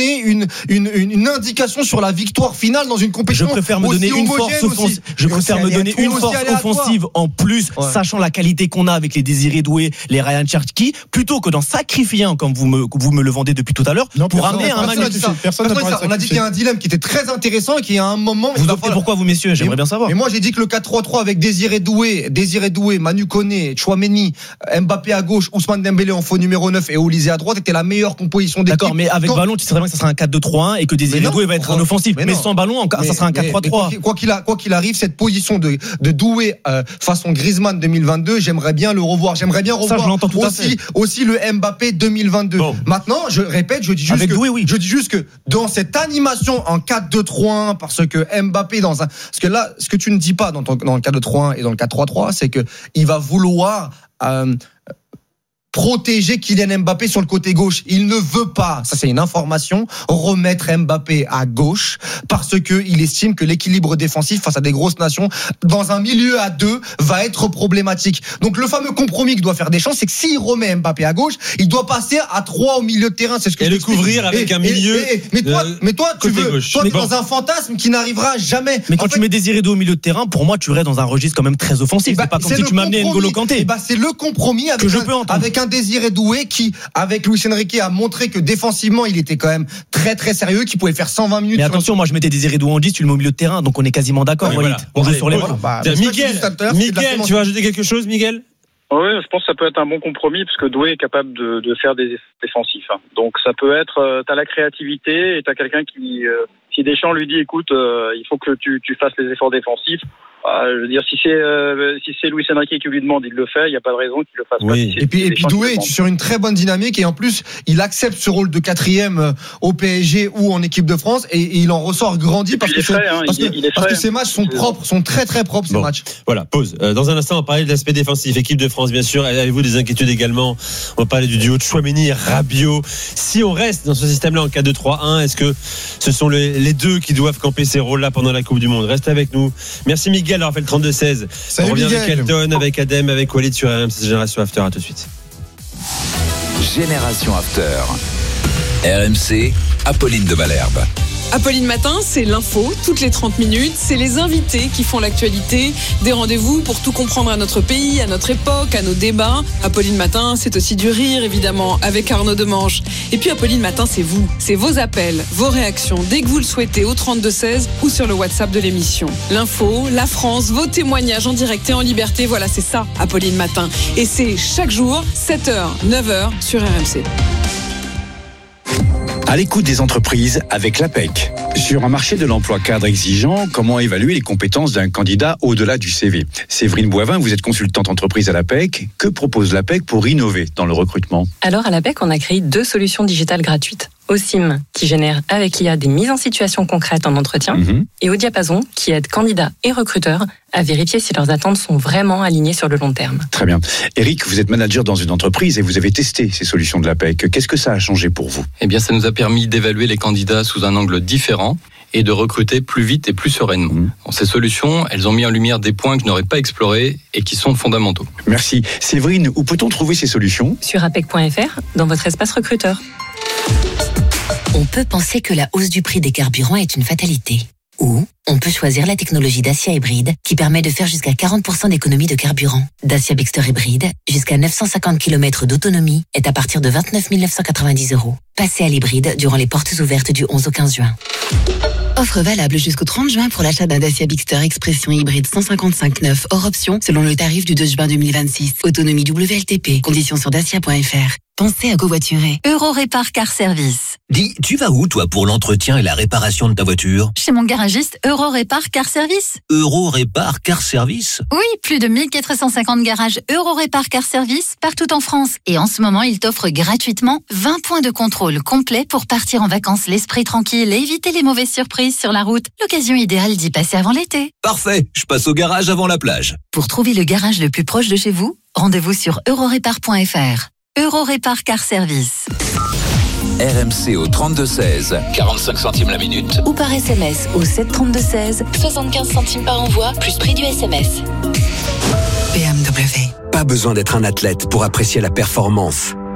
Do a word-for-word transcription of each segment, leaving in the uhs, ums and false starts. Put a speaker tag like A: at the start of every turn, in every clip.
A: donner une, une, une, une indication sur la victoire finale dans une compétition.
B: Je préfère me donner une force offensive. Je préfère me donner une force offensive en plus, ouais. sachant la qualité qu'on a avec les Désiré Doué, les Ryan Cherki, plutôt que d'en sacrifier un, comme vous me, vous me le vendez depuis tout à l'heure, non, pour amener un match.
A: On a dit qu'il y a un dilemme qui était très intéressant et qui a un moment.
B: Vous optez pourquoi, vous messieurs? J'aimerais bien savoir.
A: Mais moi, j'ai dit que le quatre trois trois avec Désiré Doué, Désiré Doué, Manu Koné, Chouameni, Mbappé à gauche, Ousmane Dembélé en faux numéro neuf et Olysée à droite était la meilleure composition d'équipe.
B: D'accord, mais avec Quand... ballon, tu sais très bien que ça sera un quatre deux trois un et que Désiré Doué va être un offensif. Mais, mais sans ballon, mais, ça sera un quatre trois trois.
A: Quoi qu'il, quoi qu'il arrive, cette position de, de Doué euh, façon Griezmann deux mille vingt-deux, j'aimerais bien le revoir. J'aimerais bien revoir
B: ça, je l'entends tout
A: aussi,
B: à fait.
A: aussi le Mbappé deux mille vingt-deux. Bon. Maintenant, je répète, je dis juste
B: avec
A: que,
B: Doué, oui.
A: je dis juste que dans cette animation en quatre deux trois un, parce que Mbappé dans un, parce que là, ce que tu ne dis pas dans, ton, dans le quatre deux trois un et dans le quatre trois trois, c'est que il va vouloir euh, protéger Kylian Mbappé sur le côté gauche. Il ne veut pas, ça c'est une information, remettre Mbappé à gauche parce que il estime que l'équilibre défensif face à des grosses nations dans un milieu à deux va être problématique. Donc le fameux compromis que doit faire Deschamps, c'est que s'il remet Mbappé à gauche, il doit passer à trois au milieu de terrain. C'est ce que
C: et
A: je
C: le couvrir avec
A: et,
C: un milieu.
A: Et, et, et, mais toi, mais toi, tu veux,
C: gauche.
A: toi,
C: mais
A: t'es
C: bon.
A: dans un fantasme qui n'arrivera jamais.
B: Mais quand
A: en
B: tu
A: fait,
B: mets Désiré Doué au milieu de terrain, pour moi, tu restes dans un registre quand même très offensif.
A: bah,
B: c'est pas comme
A: c'est
B: si tu m'amenais N'Golo Kanté.
A: Bah, c'est le compromis avec
B: que je
A: un,
B: peux entendre.
A: avec un Désiré Doué qui, avec Luis Enrique, a montré que défensivement, il était quand même très très sérieux, qu'il pouvait faire cent vingt minutes.
B: Mais attention, moi je mettais Désiré Doué en dix, tu le mets au milieu de terrain, donc on est quasiment d'accord.
C: Oui,
B: voilà. On joue sur les
C: voilà.
A: Bah,
C: Miguel, Miguel, tu veux ajouter quelque chose, Miguel?
D: Oui, je pense que ça peut être un bon compromis parce que Doué est capable de, de faire des efforts défensifs. Donc ça peut être, euh, t'as la créativité et t'as quelqu'un qui, euh, si Deschamps lui dit, écoute, euh, il faut que tu, tu fasses les efforts défensifs. Euh, je veux dire, si c'est euh, si c'est Luis Enrique qui lui demande, il le fait. Il n'y a pas de raison qu'il le fasse
C: oui.
D: pas. Si
A: et puis, et puis Doué est sur une très bonne dynamique et en plus, il accepte ce rôle de quatrième au P S G ou en équipe de France et, et il en ressort grandi parce que,
D: frais, hein,
A: parce,
D: il,
A: que
D: il
A: parce que ces matchs sont propres, sont très très propres ces
C: bon.
A: matchs.
C: Voilà, pause. Euh, dans un instant, on va parler de l'aspect défensif. Équipe de France, bien sûr. Avez-vous des inquiétudes également? On va parler du duo de Chouameni et Rabiot. Si on reste dans ce système-là en quatre deux trois un, est-ce que ce sont les, les deux qui doivent camper ces rôles-là pendant la Coupe du Monde? Reste avec nous. Merci Miguel, on rappelle trente-deux seize.
A: Salut
C: on revient
A: Miguel.
C: avec Elton, avec Adem, avec Walid sur R M C Génération After. À tout de suite.
E: Génération After. R M C, Apolline de Malherbe.
F: Apolline Matin, c'est l'info, toutes les trente minutes, c'est les invités qui font l'actualité, des rendez-vous pour tout comprendre à notre pays, à notre époque, à nos débats. Apolline Matin, c'est aussi du rire, évidemment, avec Arnaud Demange. Et puis Apolline Matin, c'est vous, c'est vos appels, vos réactions, dès que vous le souhaitez, au trente-deux seize ou sur le WhatsApp de l'émission. L'info, la France, vos témoignages en direct et en liberté, voilà, c'est ça, Apolline Matin. Et c'est chaque jour, sept heures, neuf heures, sur R M C.
G: À l'écoute des entreprises avec l'APEC. Sur un marché de l'emploi cadre exigeant, comment évaluer les compétences d'un candidat au-delà du C V? Séverine Boivin, vous êtes consultante entreprise à l'APEC. Que propose l'APEC pour innover dans le recrutement?
H: Alors à l'APEC, on a créé deux solutions digitales gratuites. Osim, qui génère avec l'I A des mises en situation concrètes en entretien, mmh. et Au Diapason, qui aide candidats et recruteurs à vérifier si leurs attentes sont vraiment alignées sur le long terme.
G: Très bien. Eric, vous êtes manager dans une entreprise et vous avez testé ces solutions de l'APEC. Qu'est-ce que ça a changé pour vous?
I: Eh bien, ça nous a permis d'évaluer les candidats sous un angle différent et de recruter plus vite et plus sereinement. Mmh. Bon, ces solutions, elles ont mis en lumière des points que je n'aurais pas explorés et qui sont fondamentaux.
G: Merci. Séverine, où peut-on trouver ces solutions?
H: Sur apec point f r, dans votre espace recruteur.
J: On peut penser que la hausse du prix des carburants est une fatalité. Ou on peut choisir la technologie Dacia Hybride qui permet de faire jusqu'à quarante pour cent d'économie de carburant. Dacia Bigster Hybride, jusqu'à neuf cent cinquante kilomètres d'autonomie, est à partir de vingt-neuf mille neuf cent quatre-vingt-dix euros. Passez à l'hybride durant les portes ouvertes du onze au quinze juin.
K: Offre valable jusqu'au trente juin pour l'achat d'un Dacia Bigster Expression hybride cent cinquante-cinq neuf hors option selon le tarif du deux juin deux mille vingt-six. Autonomie W L T P. Conditions sur dacia point f r. Pensez à covoiturer.
L: Eurorépar Car Service.
M: Dis, tu vas où toi pour l'entretien et la réparation de ta voiture?
L: Chez mon garagiste Eurorépar Car Service.
M: Eurorépar Car Service?
L: Oui, plus de mille quatre cent cinquante garages Eurorépar Car Service partout en France. Et en ce moment, il t'offre gratuitement vingt points de contrôle complets pour partir en vacances l'esprit tranquille et éviter les mauvaises surprises sur la route. L'occasion idéale d'y passer avant l'été.
M: Parfait, je passe au garage avant la plage.
L: Pour trouver le garage le plus proche de chez vous, rendez-vous sur eurorépar point f r. Eurorépar Car Service.
E: R M C au trente-deux seize, quarante-cinq centimes la minute.
J: Ou par S M S au sept trente-deux seize, soixante-quinze centimes par envoi, plus prix du S M S.
K: B M W.
N: Pas besoin d'être un athlète pour apprécier la performance,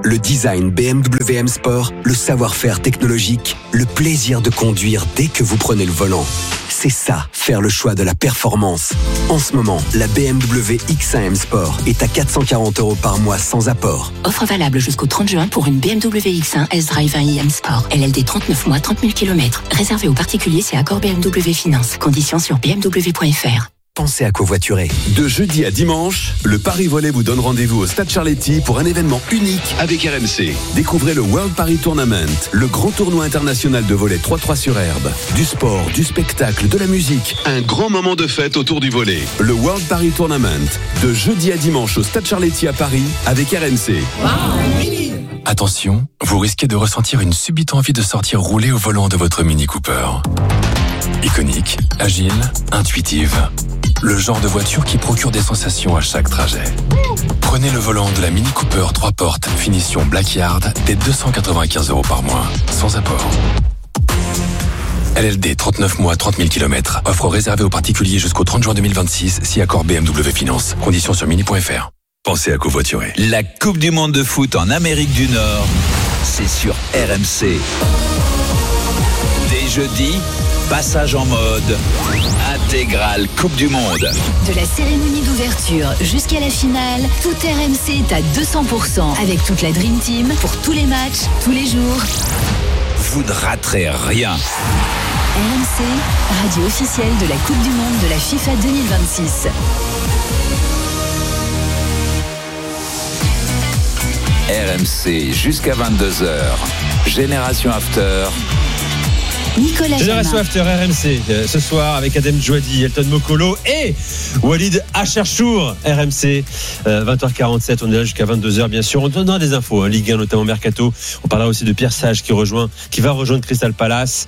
N: Le design B M W M Sport, le savoir-faire technologique, le plaisir de conduire dès que vous prenez le volant. C'est ça, faire le choix de la performance. En ce moment, la B M W X un M Sport est à quatre cent quarante euros par mois sans apport.
J: Offre valable jusqu'au trente juin pour une B M W X un S-Drive un i M Sport. L L D trente-neuf mois, trente mille kilomètres. Réservé aux particuliers, c'est accord B M W Finance. Conditions sur b m w point f r.
N: Pensez à covoiturer.
O: De jeudi à dimanche, le Paris Volley vous donne rendez-vous au Stade Charletti pour un événement unique avec R M C. Découvrez le World Paris Tournament, le grand tournoi international de volley trois trois sur herbe. Du sport, du spectacle, de la musique. Un grand moment de fête autour du volley. Le World Paris Tournament, de jeudi à dimanche au Stade Charletti à Paris avec R M C.
P: Attention, vous risquez de ressentir une subite envie de sortir rouler au volant de votre Mini Cooper. Iconique, agile, intuitive. Le genre de voiture qui procure des sensations à chaque trajet. Prenez le volant de la Mini Cooper trois portes, finition Blackyard, dès deux cent quatre-vingt-quinze euros par mois, sans apport. L L D trente-neuf mois, trente mille kilomètres. Offre réservée aux particuliers jusqu'au trente juin deux mille vingt-six, si accord B M W Finance. Conditions sur mini point f r. Pensez à covoiturer.
E: La Coupe du Monde de foot en Amérique du Nord, c'est sur R M C. Dès jeudi, passage en mode intégrale Coupe du Monde.
L: De la cérémonie d'ouverture jusqu'à la finale, tout R M C est à deux cents pour cent avec toute la Dream Team pour tous les matchs, tous les jours.
E: Vous ne raterez rien.
L: R M C, radio officielle de la Coupe du Monde de la FIFA deux mille vingt-six.
E: R M C jusqu'à vingt-deux heures. Génération After.
L: Nicolas
C: Génération After R M C euh, ce soir avec Adem Djouadi, Elton Mokolo et Walid Acharchour. R M C euh, vingt heures quarante-sept, on est là jusqu'à vingt-deux heures bien sûr. On donnera des infos, hein, Ligue un notamment Mercato. On parlera aussi de Pierre Sage qui rejoint, qui va rejoindre Crystal Palace.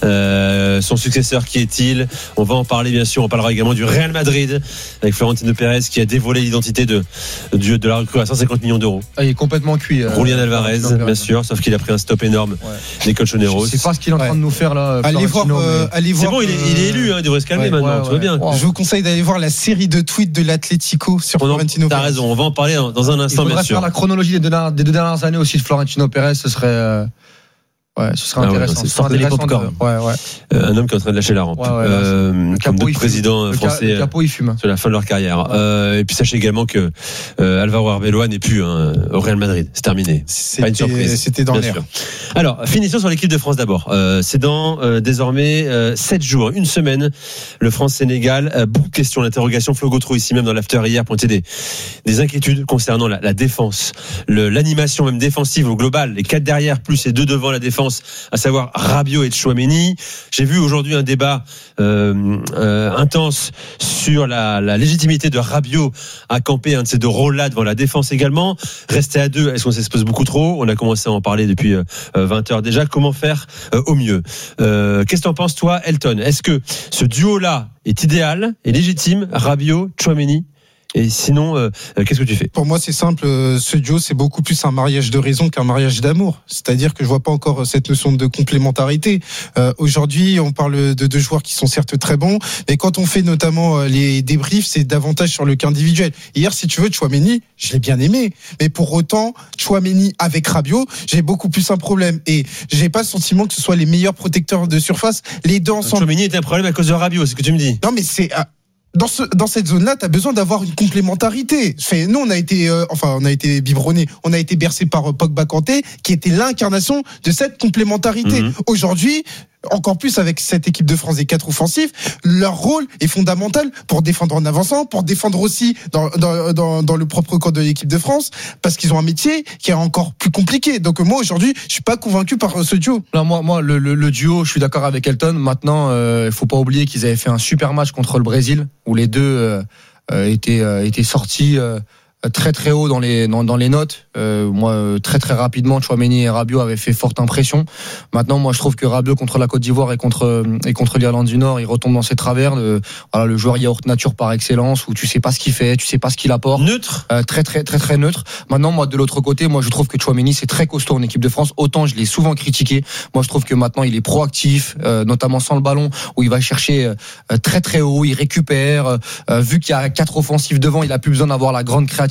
C: Euh, son successeur, qui est-il? On va en parler bien sûr. On parlera également du Real Madrid avec Florentino Pérez qui a dévoilé l'identité de de, de la recrue à cent cinquante millions d'euros.
A: Ah, il est complètement cuit. Euh,
C: Julián Alvarez, bien sûr, sauf qu'il a pris un stop énorme ouais. des Colchoneros.
A: C'est pas ce qu'il est en train ouais. de nous faire là.
Q: Allez voir, euh, allez
C: c'est
Q: voir.
C: bon, il est, il est élu, hein, il devrait se calmer ouais, maintenant. Ouais, tout va bien.
Q: Ouais. Je vous conseille d'aller voir la série de tweets de l'Atlético sur on Florentino
C: Pérez. T'as raison, on va en parler dans, dans un instant, bien sûr.
A: Il faudrait faire la chronologie des deux, des deux dernières années aussi de Florentino Pérez, ce serait. Euh... Ouais, ce serait ah intéressant.
C: Ouais, sortez les popcorn.
A: De... Ouais, ouais.
C: Euh, un homme qui est en train de lâcher la rampe. Ouais, ouais, euh, comme d'autres présidents
A: le
C: français.
A: Le capot, il fume.
C: Sur la fin de leur carrière. Ouais. Euh, et puis sachez également que euh, Alvaro Arbeloa n'est plus hein, au Real Madrid. C'est terminé.
Q: C'était,
C: pas une surprise.
Q: C'était dans l'air.
C: Sûr. Alors, finissons sur l'équipe de France d'abord. Euh, c'est dans euh, désormais euh, sept jours, une semaine, le France-Sénégal. Euh, beaucoup de questions, l'interrogation. Flo Gautreau ici même dans l'after hier pointait des, des inquiétudes concernant la, la défense, le, l'animation même défensive au global. Les quatre derrière plus les deux devant la défense, à savoir Rabiot et Tchouaméni. J'ai vu aujourd'hui un débat euh, euh, intense sur la, la légitimité de Rabiot à camper un de ces deux rôles-là devant la défense également. Rester à deux, est-ce qu'on s'expose beaucoup trop? On a commencé à en parler depuis euh, vingt heures déjà. Comment faire euh, au mieux? euh, Qu'est-ce que t'en penses toi, Elton? Est-ce que ce duo-là est idéal et légitime, Rabiot, Tchouaméni? Et sinon, euh, qu'est-ce que tu fais?
Q: Pour moi, c'est simple. Ce duo, c'est beaucoup plus un mariage de raison qu'un mariage d'amour. C'est-à-dire que je vois pas encore cette notion de complémentarité. Euh, aujourd'hui, on parle de deux joueurs qui sont certes très bons, mais quand on fait notamment les débriefs, c'est davantage sur le cas individuel. Hier, si tu veux, Tchouaméni, je l'ai bien aimé, mais pour autant, Tchouaméni avec Rabiot, j'ai beaucoup plus un problème. Et j'ai pas le sentiment que ce soit les meilleurs protecteurs de surface. Les deux ensemble.
C: Tchouaméni est un problème à cause de Rabiot, c'est ce que tu me dis?
Q: Non, mais c'est dans ce dans cette zone-là, tu as besoin d'avoir une complémentarité. Fait, nous, on a été euh, enfin, on a été biberonnés, on a été bercé par euh, Pogba Kanté, qui était l'incarnation de cette complémentarité. Mm-hmm. Aujourd'hui, encore plus avec cette équipe de France des quatre offensifs, leur rôle est fondamental pour défendre en avançant, pour défendre aussi dans, dans, dans, dans le propre corps de l'équipe de France, parce qu'ils ont un métier qui est encore plus compliqué. Donc moi aujourd'hui, je suis pas convaincu par ce duo.
A: Non, moi, moi le, le, le duo, je suis d'accord avec Elton. Maintenant, il euh, faut pas oublier qu'ils avaient fait un super match contre le Brésil, où les deux euh, euh, étaient, euh, étaient sortis euh, très très haut dans les dans, dans les notes. Euh, moi, très très rapidement, Tchouaméni et Rabiot avaient fait forte impression. Maintenant, moi, je trouve que Rabiot contre la Côte d'Ivoire et contre et contre l'Irlande du Nord, il retombe dans ses travers. De, voilà, le joueur yaourt nature par excellence, où tu sais pas ce qu'il fait, tu sais pas ce qu'il apporte.
C: Neutre.
A: Euh, très très très très neutre. Maintenant, moi, de l'autre côté, moi, je trouve que Tchouaméni c'est très costaud en équipe de France. Autant je l'ai souvent critiqué. Moi, je trouve que maintenant, il est proactif, euh, notamment sans le ballon, où il va chercher euh, très très haut, il récupère. Euh, vu qu'il y a quatre offensifs devant, il a plus besoin d'avoir la grande créativité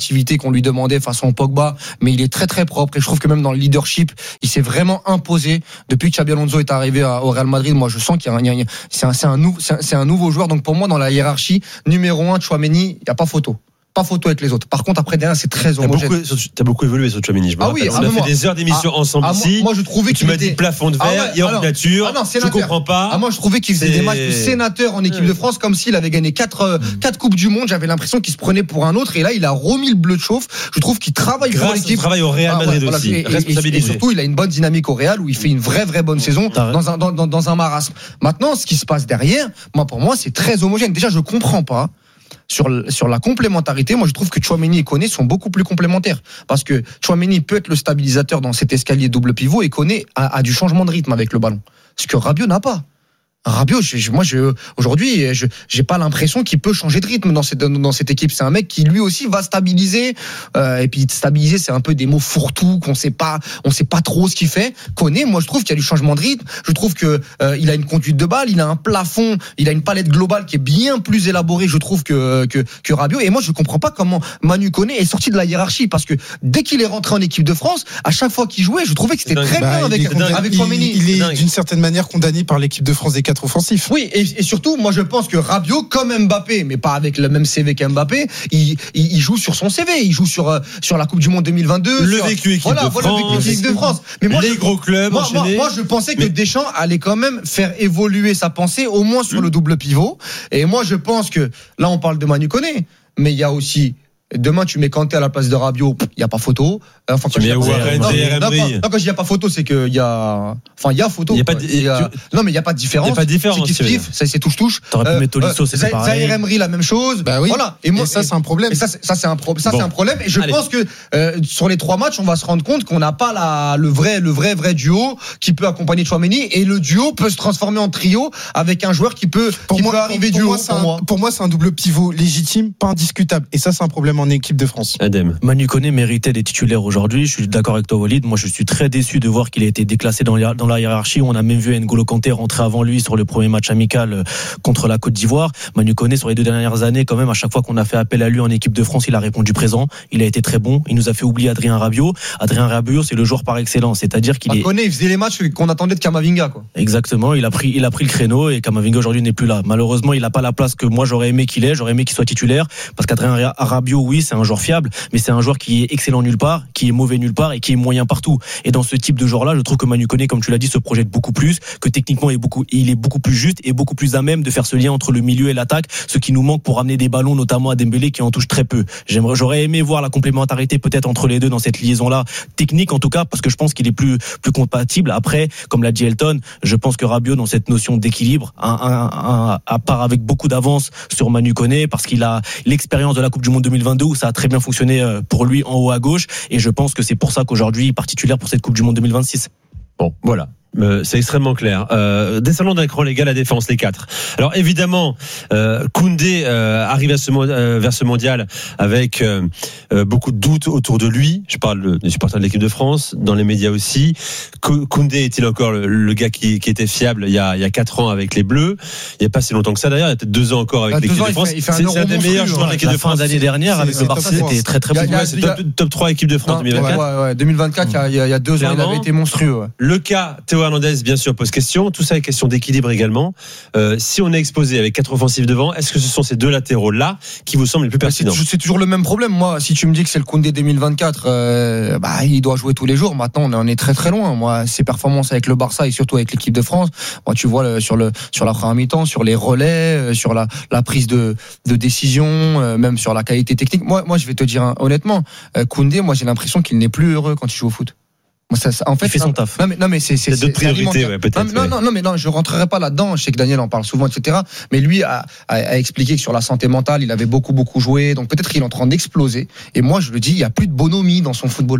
A: combativité qu'on lui demandait façon Pogba, mais il est très très propre et je trouve que même dans le leadership, il s'est vraiment imposé depuis que Xabi Alonso est arrivé au Real Madrid. Moi, je sens qu'il y a, il y a c'est un, c'est un nouveau, c'est un, c'est un nouveau joueur. Donc pour moi, dans la hiérarchie numéro un, Tchouaméni, il y a pas photo. Pas photo avec les autres. Par contre, après derrière, c'est très homogène.
C: T'as beaucoup, t'as beaucoup évolué sur Tchouaméni. Je me
A: ah
C: rappelle.
A: oui,
C: on
A: ah
C: a fait
A: moi,
C: des heures d'émission
A: ah,
C: ensemble
A: ah,
C: ici.
A: Moi, je trouvais
C: tu m'as dit plafond de verre,
A: ah ouais,
C: il y a ordinature.
A: Ah non,
C: je comprends pas.
A: Ah moi, je trouvais qu'il faisait
C: c'est...
A: des matchs de sénateur en équipe
C: ouais.
A: de France comme s'il avait gagné quatre, mmh. quatre coupes du monde. J'avais l'impression qu'il se prenait pour un autre. Et là, il a remis le bleu de chauffe. Je trouve qu'il travaille
C: Grâce
A: pour l'équipe.
C: Il travaille au Real Madrid ah, ouais,
A: aussi.
C: Voilà, et,
A: et, et surtout, il a une bonne dynamique au Real où il fait une vraie, vraie bonne saison dans un, dans, dans, dans un marasme. Maintenant, ce qui se passe derrière, moi, pour moi, c'est très homogène. Déjà, je comprends pas. Sur, sur la complémentarité, moi je trouve que Tchouaméni et Koné sont beaucoup plus complémentaires parce que Tchouaméni peut être le stabilisateur dans cet escalier double pivot et Koné a, a du changement de rythme avec le ballon, ce que Rabiot n'a pas. Rabiot, je, moi, je, aujourd'hui, je, j'ai pas l'impression qu'il peut changer de rythme dans cette, dans cette équipe. C'est un mec qui lui aussi va stabiliser. Euh, et puis stabiliser, c'est un peu des mots fourre-tout qu'on sait pas, on sait pas trop ce qu'il fait. Koné, moi, je trouve qu'il y a du changement de rythme. Je trouve que euh, il a une conduite de balle, il a un plafond, il a une palette globale qui est bien plus élaborée, je trouve que que, que Rabiot. Et moi, je comprends pas comment Manu Koné est sorti de la hiérarchie parce que dès qu'il est rentré en équipe de France, à chaque fois qu'il jouait, je trouvais que c'était très
Q: bah,
A: bien avec avec Tchouaméni.
Q: Il, il est d'une certaine manière condamné par l'équipe de France des quatre offensifs.
A: Oui, et, et surtout, moi je pense que Rabiot, comme Mbappé, mais pas avec le même C V qu'Mbappé, il, il, il joue sur son C V, il joue sur euh, sur la Coupe du Monde deux mille vingt-deux,
C: le
A: sur,
C: vécu équipe
A: voilà,
C: de
A: voilà,
C: France,
A: le vécu équipe de France. Mais moi,
C: les
A: je,
C: gros clubs
A: moi,
C: enchaînés.
A: Moi, moi, je pensais que
C: mais...
A: Deschamps allait quand même faire évoluer sa pensée, au moins sur mmh. le double pivot. Et moi, je pense que là, on parle de Manu Koné, mais il y a aussi. Demain, tu mets Kanté à la place de Rabiot, il y a pas photo. Enfin,
C: tu mets Warren,
A: non,
C: non,
A: non, quand je dis il y a pas photo, c'est que il y a, enfin, il y a photo.
C: Il y a pas de...
A: y a... Non, mais il y a pas de différence.
C: Il y a pas de différence.
A: C'est kiff kiff, ça c'est touche touche.
B: T'aurais pu mettre Tolisso, c'est pareil.
A: Zaïre Emery, la même chose.
Q: Bah oui.
A: Voilà.
Q: Et moi, et ça c'est un problème.
A: Et ça, ça c'est un problème. Ça
C: bon.
A: c'est un problème. Et je
C: Allez.
A: pense que euh, sur les trois matchs, on va se rendre compte qu'on n'a pas la, le vrai, le vrai, vrai duo qui peut accompagner Tchouaméni. Et le duo peut se transformer en trio avec un joueur qui peut,
Q: pour
A: qui
Q: moi,
A: peut arriver
Q: pour,
A: duo.
Q: Moi, pour, moi. pour moi, c'est un double pivot légitime, pas indiscutable. Et ça, c'est un problème en équipe de France.
C: Adem.
B: Manu Koné méritait des titulaires aujourd'hui. Je suis d'accord avec toi, Walid. Moi, je suis très déçu de voir qu'il a été déclassé dans la, dans la hiérarchie. On a même vu N'Golo Kanté rentrer avant lui sur le premier match amical contre la Côte d'Ivoire. Manu Koné, sur les deux dernières années, quand même, à chaque fois qu'on a fait appel à lui en équipe de France, il a répondu présent. Il a été très bon. Il nous a fait oublier Adrien Rabiot. Adrien Rabiot, c'est le joueur par excellence. C'est-à-dire qu'il
A: bah,
B: est.
A: Koné, il faisait les matchs qu'on attendait de Kamavinga, quoi.
B: Exactement. Il a pris, il a pris le créneau et Kamavinga aujourd'hui n'est plus là. Malheureusement, il n'a pas la place que moi j'aurais aimé qu'il ait. J'aurais aimé qu'il soit titulaire parce qu'Adrien Rabiot, oui, c'est un joueur fiable, mais c'est un joueur qui est excellent nulle part, qui est mauvais nulle part et qui est moyen partout. Et dans ce type de joueur-là, je trouve que Manu Koné, comme tu l'as dit, se projette beaucoup plus, que techniquement il est beaucoup, il est beaucoup plus juste et beaucoup plus à même de faire ce lien entre le milieu et l'attaque, ce qui nous manque pour amener des ballons, notamment à Dembélé qui en touche très peu. J'aimerais, j'aurais aimé voir la complémentarité peut-être entre les deux dans cette liaison-là, technique en tout cas, parce que je pense qu'il est plus plus compatible. Après, comme l'a dit Elton, je pense que Rabiot dans cette notion d'équilibre, un, un, un, à part avec beaucoup d'avance sur Manu Koné, parce qu'il a l'expérience de la Coupe du Monde deux mille vingt-deux où ça a très bien fonctionné pour lui en haut à gauche, et je pense que c'est pour ça qu'aujourd'hui il est particulier pour cette Coupe du Monde deux mille vingt-six.
C: Bon, voilà. Euh, c'est extrêmement clair. Euh, descendons d'un cran légal à la défense, les quatre. Alors évidemment, euh, Koundé euh, arrive à ce, euh, vers ce mondial avec euh, euh, beaucoup de doutes autour de lui. Je parle des supporters de l'équipe de France, dans les médias aussi. Koundé est-il encore le, le gars qui, qui était fiable il y a il y a quatre ans avec les Bleus? Il n'y a pas si longtemps que ça d'ailleurs. Il y a peut-être deux ans encore avec l'équipe
A: ans,
C: de France.
A: Il fait, il fait
C: c'est, c'est un des meilleurs joueurs de l'équipe de France.
B: L'année dernière avec le Barça, c'était très très bon.
C: Ouais, c'est top, top trois équipe de France
A: non,
C: deux mille vingt-quatre.
A: Ouais, ouais, deux mille vingt-quatre, mmh. il, y a, il y a deux Clairement, ans, il avait été monstrueux. Ouais.
C: Le cas Théo Hernandez, bien sûr, pose question. Tout ça est question d'équilibre également. Euh, si on est exposé avec quatre offensifs devant, est-ce que ce sont ces deux latéraux-là qui vous semblent les plus pertinents?
A: c'est, c'est toujours le même problème. Moi, si tu me dis que c'est le Koundé deux mille vingt-quatre, euh, bah, il doit jouer tous les jours. Maintenant, on en est très très loin. Moi, ses performances avec le Barça et surtout avec l'équipe de France, moi, tu vois le, sur le sur la première mi-temps, sur les relais, sur la la prise de de décision, euh, même sur la qualité technique. Moi, moi, je vais te dire hein, honnêtement, euh, Koundé, moi, j'ai l'impression qu'il n'est plus heureux quand il joue au foot. Ça, ça, en fait,
B: il fait son taf.
A: Non mais, non, mais c'est, c'est,
C: c'est d'autres priorités, ouais, peut-être.
A: Non, non, non, mais non, je rentrerai pas là-dedans. Je sais que Daniel en parle souvent, et cetera. Mais lui a, a, a expliqué que sur la santé mentale, il avait beaucoup, beaucoup joué. Donc peut-être qu'il est en train d'exploser. Et moi, je le dis, il y a plus de bonhomie dans son football.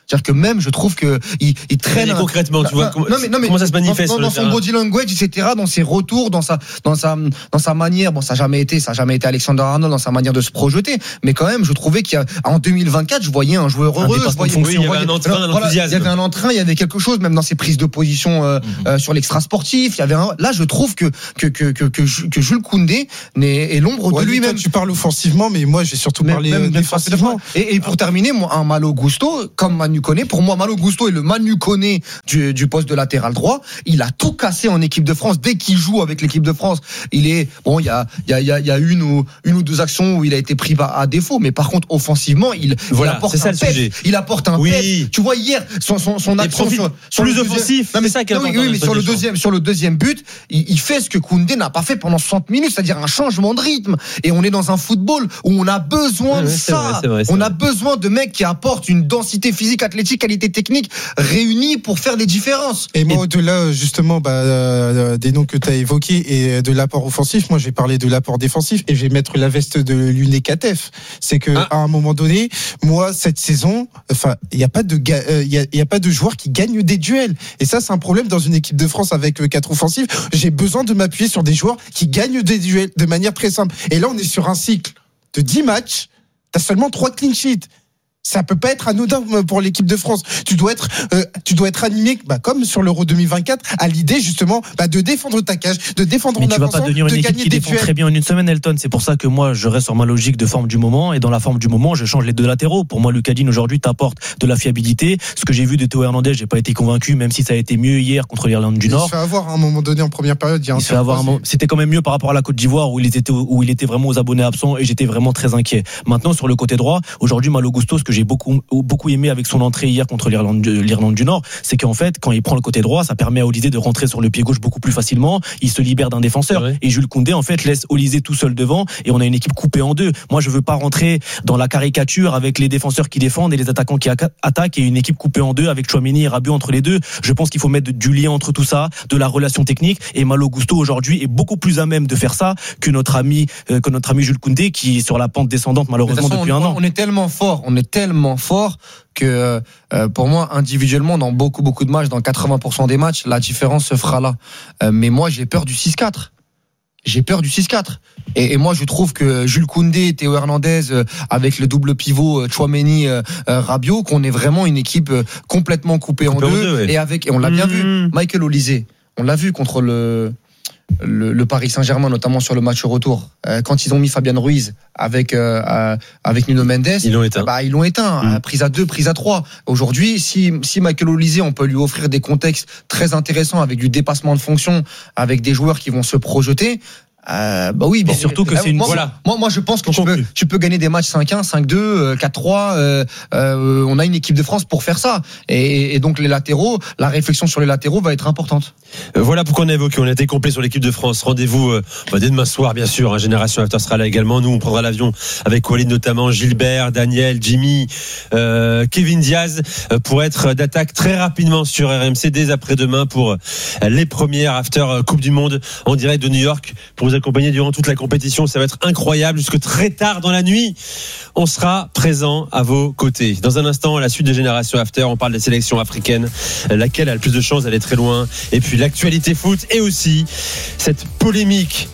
A: C'est-à-dire que même, je trouve que il, il traîne.
C: Mais concrètement, tu vois,
A: non, non, mais, non, mais,
C: comment ça se manifeste
A: dans, dans son body language, et cetera, dans ses retours, dans sa, dans sa, dans sa manière. Bon, ça n'a jamais été, ça a jamais été Alexander Arnold dans sa manière de se projeter. Mais quand même, je trouvais qu'il y a, en deux mille vingt-quatre, je voyais un joueur heureux. Je voyais,
C: oui, il y avait un entrain, un
A: voilà,
C: enthousiasme.
A: Il y avait un entrain, il y avait quelque chose, même dans ses prises de position euh, mm-hmm. euh, sur l'extra sportif. Il y avait un, là, je trouve que que que que que, que Jules Koundé n'est, est l'ombre
Q: ouais,
A: de lui-même.
Q: Toi, tu parles offensivement, mais moi, j'ai surtout parlé euh, défensivement.
A: Et, et pour terminer, moi, un Malo Gusto, comme Manu Koné, pour moi, Malo Gusto est le Manu Koné du, du poste de latéral droit. Il a tout cassé en équipe de France. Dès qu'il joue avec l'équipe de France, il est bon. Il y a, il y a, il y a une ou une ou deux actions où il a été pris à, à défaut, mais par contre, offensivement, il,
C: voilà,
A: il apporte
C: c'est ça
A: un
C: le
A: pep.
C: sujet.
A: Il apporte un
C: oui.
A: pep. Tu vois hier son son son action sur,
C: sur plus offensif.
A: Non mais
C: ça qui est
A: oui, oui, mais sur le deuxième sur le deuxième but, il, il fait ce que Koundé n'a pas fait pendant soixante minutes, c'est-à-dire un changement de rythme. Et on est dans un football où on a besoin
C: ouais,
A: de
C: ouais,
A: ça.
C: Vrai, c'est vrai, c'est
A: on
C: vrai.
A: a besoin de mecs qui apportent une densité physique, athlétique, qualité technique réunis pour faire des différences.
Q: Et moi, au-delà justement bah, euh, des noms que tu as évoqués et de l'apport offensif, moi j'ai parlé de l'apport défensif et je vais mettre la veste de l'Unecatef. C'est que ah. à un moment donné, moi cette saison, enfin il y a pas de il euh, y, a, y a pas de joueurs qui gagnent des duels. Et ça c'est un problème dans une équipe de France avec euh, quatre offensifs. J'ai besoin de m'appuyer sur des joueurs qui gagnent des duels de manière très simple. Et là on est sur un cycle de dix matchs, t'as seulement trois clean sheets. Ça peut pas être anodin pour l'équipe de France. Tu dois être, euh, tu dois être animé, bah, comme sur l'Euro deux mille vingt-quatre, à l'idée justement bah, de défendre ta cage, de défendre
B: mais
Q: en
B: tu
Q: avançant,
B: vas pas devenir
Q: de
B: une équipe
Q: gagner
B: qui
Q: des
B: défend
Q: duels.
B: très bien en une semaine, Elton. C'est pour ça que moi, je reste sur ma logique de forme du moment, et dans la forme du moment, je change les deux latéraux. Pour moi, Lucas Digne aujourd'hui t'apporte de la fiabilité. Ce que j'ai vu de Théo Hernandez, j'ai pas été convaincu, même si ça a été mieux hier contre l'Irlande du Nord.
Q: Il se fait avoir à un moment donné en première période. Il, y a un
B: il se fait avoir un moment... C'était quand même mieux par rapport à la Côte d'Ivoire où il était où il était vraiment aux abonnés absents, et j'étais vraiment très inquiet. Maintenant, sur le côté droit, aujourd'hui, Malo Gusto, ce que j'ai beaucoup beaucoup aimé avec son entrée hier contre l'Irlande, l'Irlande du Nord, c'est qu'en fait, quand il prend le côté droit, ça permet à Olysée de rentrer sur le pied gauche beaucoup plus facilement. Il se libère d'un défenseur. Ouais. Et Jules Koundé, en fait, laisse Olysée tout seul devant, et on a une équipe coupée en deux. Moi, je veux pas rentrer dans la caricature avec les défenseurs qui défendent et les attaquants qui attaquent, et une équipe coupée en deux avec Tchouaméni et Rabiot entre les deux. Je pense qu'il faut mettre du lien entre tout ça, de la relation technique, et Malo Gusto aujourd'hui est beaucoup plus à même de faire ça que notre ami, euh, que notre ami Jules Koundé, qui est sur la pente descendante malheureusement
A: façon,
B: depuis
A: on,
B: un an.
A: On est tellement fort, on est tellement fort que euh, pour moi individuellement dans beaucoup beaucoup de matchs, dans quatre-vingts pour cent des matchs, la différence se fera là. Euh, mais moi j'ai peur du six quatre. J'ai peur du six quatre. Et, et moi, je trouve que Jules Koundé, Théo Hernandez, euh, avec le double pivot euh, Tchouaméni, euh, euh, Rabiot, qu'on est vraiment une équipe euh, complètement coupée, coupée en, en deux. deux ouais. Et avec, et on l'a bien mmh. vu, Michael Olysée, on l'a vu contre le Le, le Paris Saint-Germain, notamment sur le match retour, euh, quand ils ont mis Fabian Ruiz avec euh, euh, avec Nuno Mendes,
C: ils l'ont éteint.
A: Bah ils l'ont éteint, mmh. euh, prise à deux, prise à trois. Aujourd'hui, si si Michael Olysée, on peut lui offrir des contextes très intéressants avec du dépassement de fonction, avec des joueurs qui vont se projeter. Euh, bah oui,
B: mais surtout que c'est une.
A: Moi,
B: voilà.
A: moi, moi, je pense que tu peux, tu peux gagner des matchs cinq un, cinq deux, quatre trois. Euh, euh, on a une équipe de France pour faire ça. Et, et donc les latéraux, la réflexion sur les latéraux va être importante.
C: Euh, voilà pourquoi on a évoqué. On a été complet sur l'équipe de France. Rendez-vous euh, bah, dès demain soir, bien sûr. Hein, Génération After sera là également. Nous, on prendra l'avion avec Walid notamment, Gilbert, Daniel, Jimmy, euh, Kevin Diaz euh, pour être d'attaque très rapidement sur R M C dès après-demain pour euh, les premières After Coupe du Monde en direct de New York pour vous accompagner durant toute la compétition. Ça va être incroyable jusque très tard dans la nuit. On sera présent à vos côtés. Dans un instant, à la suite de Génération After, on parle des sélections africaines, laquelle a le plus de chances d'aller très loin. Et puis l'actualité foot et aussi cette polémique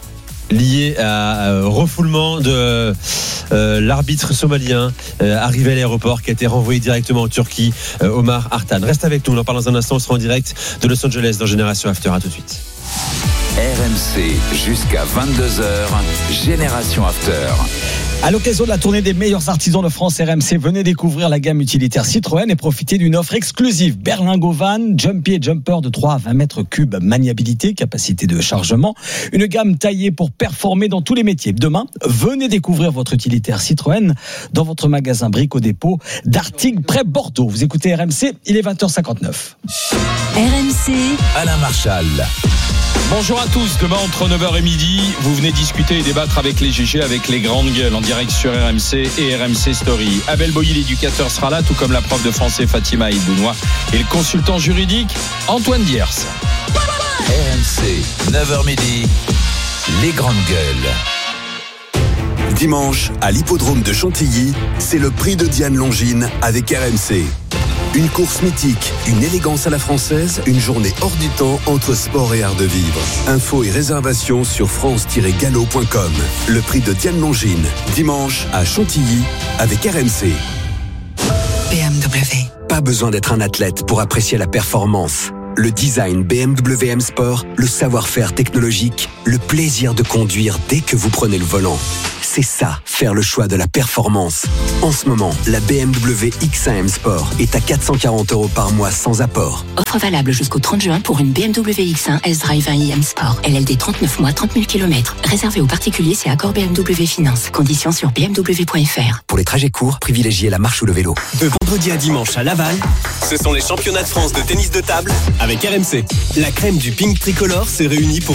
C: liée à euh, refoulement de euh, l'arbitre somalien euh, arrivé à l'aéroport qui a été renvoyé directement en Turquie, euh, Omar Artan. Reste avec nous, on en parle dans un instant. On sera en direct de Los Angeles dans Génération After. À tout de suite.
E: R M C jusqu'à vingt-deux heures, Génération After.
R: À l'occasion de la tournée des meilleurs artisans de France, R M C, venez découvrir la gamme utilitaire Citroën et profiter d'une offre exclusive. Berlingo Van, Jumpy et Jumper de trois à vingt mètres cubes, maniabilité, capacité de chargement. Une gamme taillée pour performer dans tous les métiers. Demain, venez découvrir votre utilitaire Citroën dans votre magasin Brico Dépôt d'Artigues près Bordeaux. Vous écoutez R M C, il est vingt heures cinquante-neuf.
L: R M C,
E: Alain Marchal.
S: Bonjour à tous, demain entre neuf heures et midi, vous venez discuter et débattre avec les G G, avec les grandes gueules en direct sur R M C et R M C Story. Abel Boilly, l'éducateur, sera là, tout comme la prof de français Fatima Ibounois et le consultant juridique Antoine Diers.
E: R M C, neuf heures midi, les grandes gueules.
O: Dimanche, à l'hippodrome de Chantilly, c'est le prix de Diane Longine avec R M C. Une course mythique, une élégance à la française, une journée hors du temps entre sport et art de vivre. Infos et réservations sur france tiret galop point com. Le prix de Diane Longine, dimanche à Chantilly avec R M C.
K: B M W.
N: Pas besoin d'être un athlète pour apprécier la performance. Le design B M W M Sport, le savoir-faire technologique, le plaisir de conduire dès que vous prenez le volant. C'est ça, faire le choix de la performance. En ce moment, la B M W X un M Sport est à quatre cent quarante euros par mois sans apport.
J: Offre valable jusqu'au trente juin pour une B M W X un S-Drive un i M Sport. L L D trente-neuf mois, trente mille kilomètres. Réservé aux particuliers, c'est accord B M W Finance. Conditions sur b m w point f r.
N: Pour les trajets courts, privilégiez la marche ou le vélo.
T: De vendredi à dimanche à Laval, ce sont les championnats de France de tennis de table avec R M C. La crème du ping tricolore s'est réunie pour